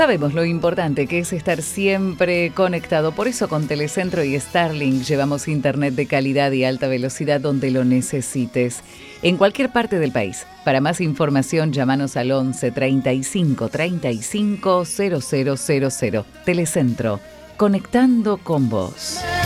Sabemos lo importante que es estar siempre conectado. Por eso con Telecentro y Starlink llevamos internet de calidad y alta velocidad donde lo necesites, en cualquier parte del país. Para más información, llámanos al 11 35 35 0000. Telecentro, conectando con vos.